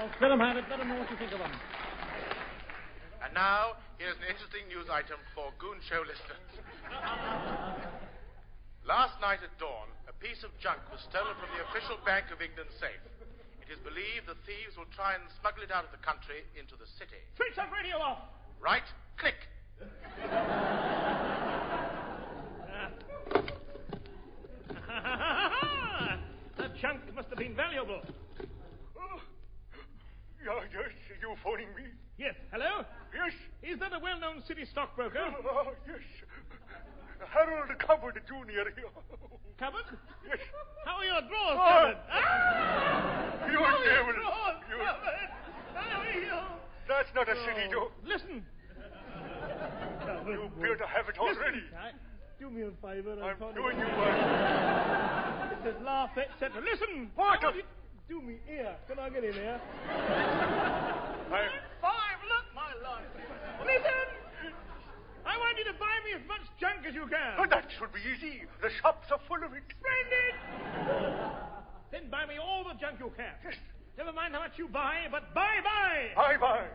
Let them have it. Let them know what you think of them. And now, here's an interesting news item for Goon Show listeners. Last night at dawn, a piece of junk was stolen from the official Bank of England safe. It is believed the thieves will try and smuggle it out of the country into the city. Switch that radio off. Right? Click. That junk must have been valuable. Oh. Yes, you phoning me? Yes. Hello? Yes. Is that a well-known city stockbroker? Yes. Harold Cupboard Jr. here. Cupboard? Yes. How are your drawers covered? You devil. Drawers You... covered. How are you? That's not a silly joke. Listen. You appear to have it already. Do me a favor. I'm doing you one. It says laugh, etc. Listen. What? Do me here. Can I get in here? I'm... 5, look, my life. Listen. I want you to buy me as much junk as you can. Oh, that should be easy. The shops are full of it. Splendid. Then buy me all the junk you can. Yes. Never mind how much you buy, but buy. Bye-bye.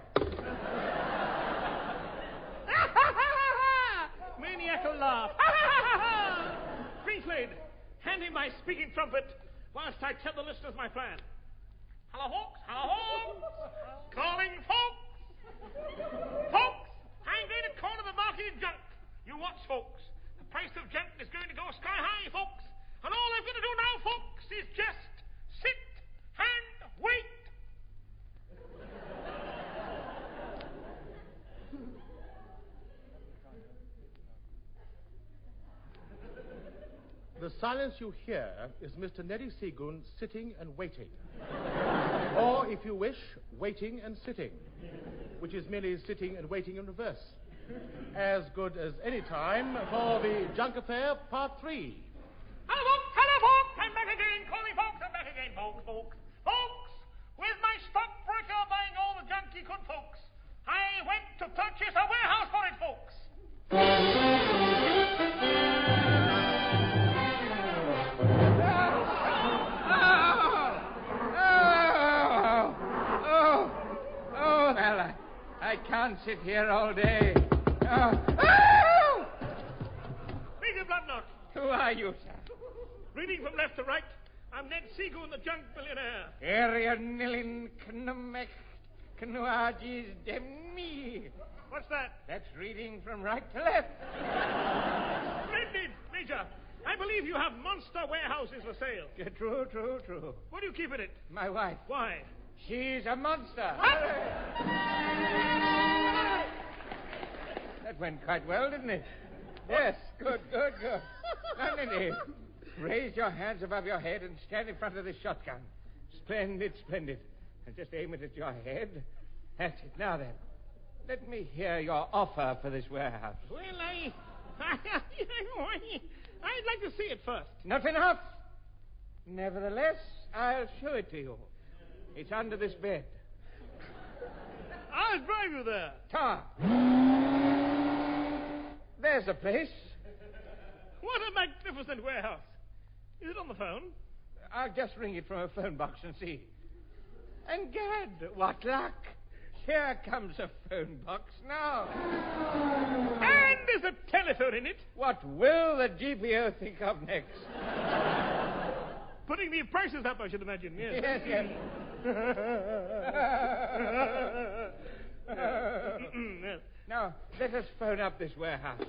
Maniacal laugh. Greenslade, hand him my speaking trumpet whilst I tell the listeners my plan. Hello, folks. Calling folks. Folks, I'm going to corner the market in junk. You watch, folks. The price of junk is going to go sky high, folks. And all I've got to do now, folks, is just sit and wait. The silence you hear is Mr. Neddy Seagoon sitting and waiting. Or, if you wish, waiting and sitting, which is merely sitting and waiting in reverse. As good as any time for the Junk Affair, Part 3. Hello, folks, I'm back again. Call me, folks, I'm back again, folks. Folks, with my stockbroker buying all the junk he could, folks, I went to purchase a warehouse for it, folks. Well, I can't sit here all day. Major Bloodnot. Who are you, sir? Reading from left to right, I'm Ned Seagoon, the junk billionaire. Area Nilin Knumek Knuages Demi. What's that? That's reading from right to left. Splendid, Major. I believe you have monster warehouses for sale. True. What do you keep in it? My wife. Why? She's a monster. That went quite well, didn't it? Yes, good. Now, Neddy, raise your hands above your head and stand in front of this shotgun. Splendid. And just aim it at your head. That's it. Now then, let me hear your offer for this warehouse. Well, I'd like to see it first. Not enough. Nevertheless, I'll show it to you. It's under this bed. I'll drive you there. Tom. There's the place. What a magnificent warehouse. Is it on the phone? I'll just ring it from a phone box and see. And gad, what luck. Here comes a phone box now. And there's a telephone in it. What will the GPO think of next? Putting the prices up, I should imagine. Yes. Yes. Yes. Now, let us phone up this warehouse.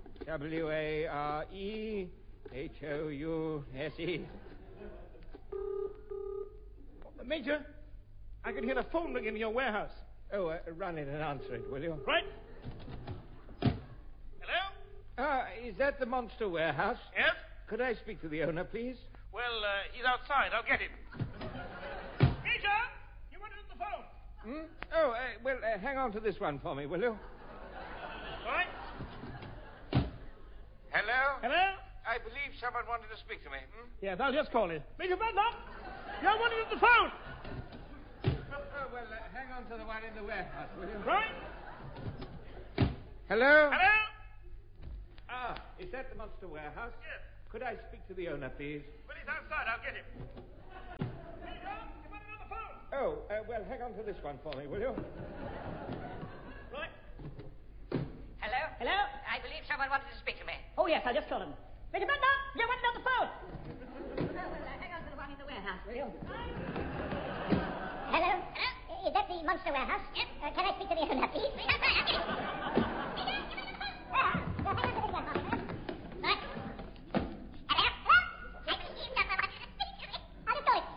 WAREHOUSE. Major, I can hear a phone ring in your warehouse. Oh, run it and answer it, will you? Right. Hello? Is that the monster warehouse? Yes? Could I speak to the owner, please? Well, he's outside. I'll get him. Major, you wanted on the phone. Oh, hang on to this one for me, will you? All right. Hello? Hello? I believe someone wanted to speak to me. Yes, I'll just call him. Major Bradlock, you're wanted on the phone. Hang on to the one in the warehouse, will you? Right. Hello? Hello? Is that the monster warehouse? Yes. Could I speak to the owner, please? Well, he's outside. I'll get him. Major, you wanted on the phone. Oh, hang on on to this one for me, will you? Right. Hello? Hello? I believe someone wanted to speak to me. Oh, yes, I just saw him. Mr. Butler, you want on the phone? Hang on to the one in the warehouse, will you? Hello? Is that the Monster Warehouse? Yep. Can I speak to the owner, please? Hang on to the telephone. Right. Hello? I believe someone wanted to speak to me. I'll just go in.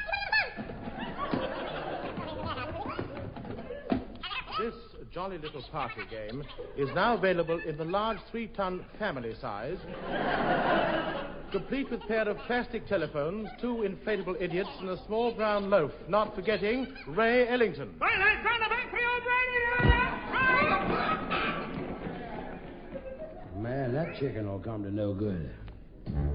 This jolly little party game is now available in the large 3-ton family size, complete with a pair of plastic telephones, 2 inflatable idiots, and a small brown loaf, not forgetting Ray Ellington. Right, lads, round the back for your Man, that chicken will come to no good.